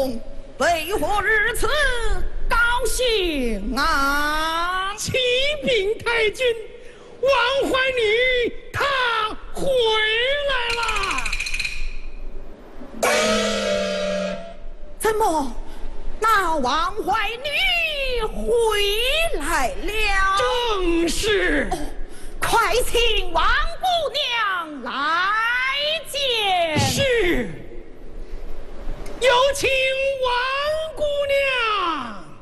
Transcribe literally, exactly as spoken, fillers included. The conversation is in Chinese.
公为何如此高兴啊？ 启禀太君，王怀女她回来了。 怎么？那王怀女回来了？ 正是。 哦，快请王